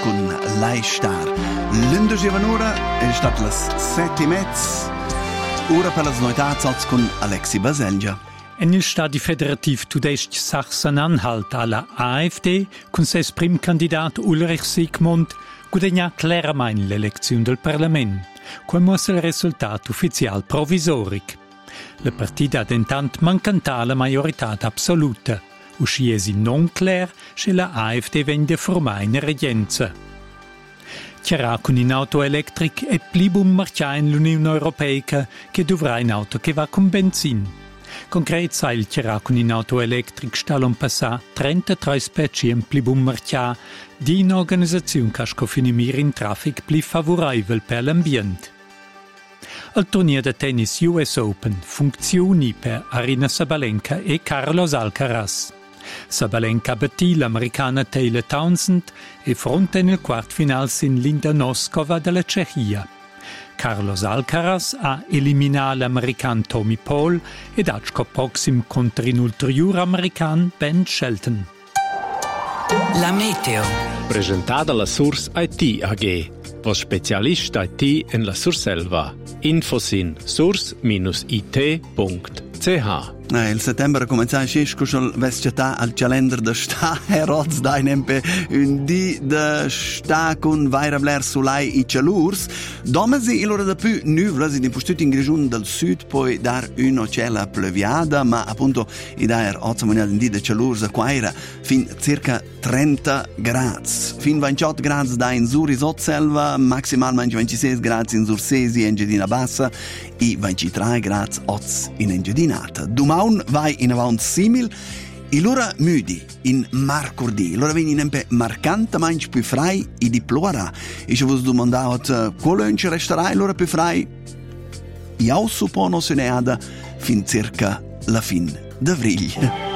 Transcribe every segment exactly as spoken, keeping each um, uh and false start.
con Lei Star. L'undici vanura è stata le sette e mezz. Ora per le noità con Alexi Baselgia. En il stadi federativ tudest Sachsen-Anhalt alla A F D, con ses prim candidat Ulrich Sigmund, guadagna claramente l'elezione del Parlament, come è il risultato ufficiale provisoric. La partita ha intanto mancanta la maggiorità assoluta, usciesi non clar se la A F D vende formare in reggenza. Chiarà con in auto elettric e plibum marcia in l'Unione Europea che dovrà in auto che va con benzin. Concret sa il chiarà con in auto elettric stalon passà trentatré per cento plibum marcia di un'organizzazione che scofinimir in traffic pli favorevole per l'ambiente. Al torneo di tennis U S Open funzioni per Aryna Sabalenka e Carlos Alcaraz. Sabalenka battì l'americana Taylor Townsend e fronte nel quartfinale in Linda Noskova della Cechia. Carlos Alcaraz ha eliminato l'americano Tommy Paul ed ha prossimo contro l'ulteriore americano Ben Shelton. La meteo. Presentata la Source I T A G, was Spezialist I T in la Surselva. Infos in source I T punto c h. Eh, il settembre comincia a scuschel vestita al calendar de sta heroz da nempe un di de sta con vaira bler sulai i calurs domesi il ora da più nuvole in postut in grigiun del sud poi dar una cella pleuviada ma appunto i dar ottimonia di de calurs quaira fin circa trenta gradi fin ventotto gradi da in Zuri Sotselva maximalmente ventisei gradi in Sursesi e Engiadina Bassa e ventitré gradi oz in Engiadinata. Dumaun vai in avanti simil e l'ora müdi in marcordi l'ora veni nempe marcanta manch più frai e di plora e se vos domandavat quale ci resterà l'ora più frai io suppono se ne ada fin circa la fin d'avril.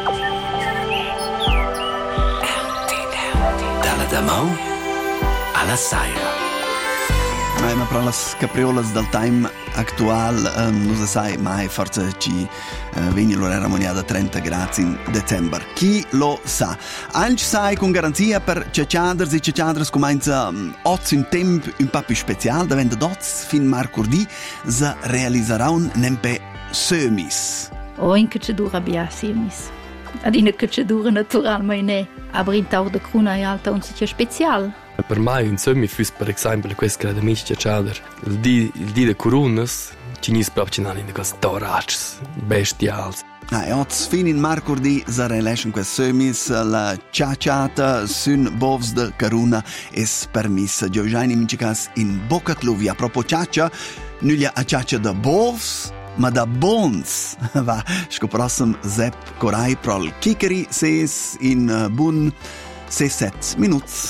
Dalla Damau alla Saira. Ma ma per le capriolas del time actual um, non si sa mai forse ci uh, veni l'ora moniada trenta gradi in dicembre. Chi lo sa? Anche sai con garanzia per cecciaders e cecciaders comincia um, oggi un tempo un po' più speciale davvero dots fin marcordi si realizzerà un nempe semis. O in cacciadura abbia semis. Ad in cacciadura naturalmente aber in tau de cruna e alta un sitio speciale. Per me un semi fus per esempio questo che da miscia chader il di il di de coronas ci nis proprio in de storage bestials. Ah, e oggi fin in marcordi si realisce questo semis la ciacciata sun bovs de caruna es permessa Giovanni Mincicas in Bocatluvia proprio ciaccia nulla a ciaccia de bovs ma da bons va scoprosem zep corai prol kikeri ses in bun sesset minuts.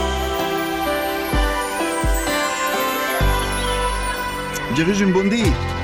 Già un buon dì.